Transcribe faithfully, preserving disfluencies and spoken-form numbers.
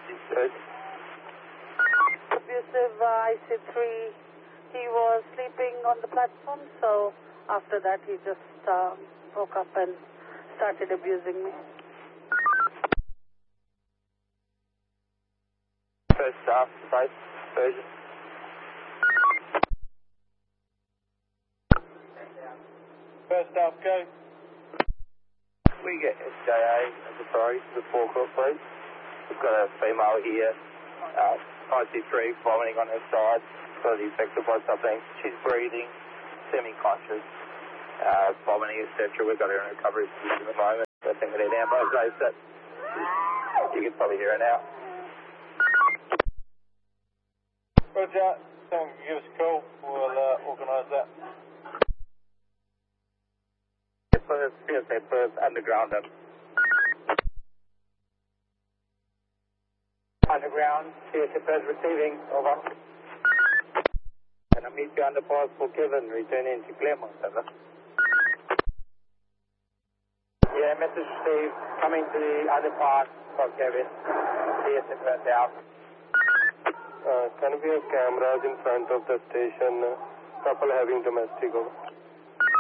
Good. Abusive uh, I C three, he was sleeping on the platform, so after that he just uh, woke up and started abusing me. First staff, both versions. First staff, go. We get S J A as a priority to the forecourt, please. We've got a female here, uh, I C three, vomiting on her side, got the effects of blood something. She's breathing, semi-conscious, uh, vomiting, et cetera. We've got her in recovery position at the moment. I think we need ambulance, so you can probably hear her now. Roger, someone can give us a call, we'll uh, organise that. First, P S A first, underground. Underground, P S A first receiving, over. Can I meet you underpass for Kevin, returning to Claremont, over. Yeah, message received, coming to the underpass for Kevin, P S A first out. Uh, can we have cameras in front of the station, uh, couple having domestic over?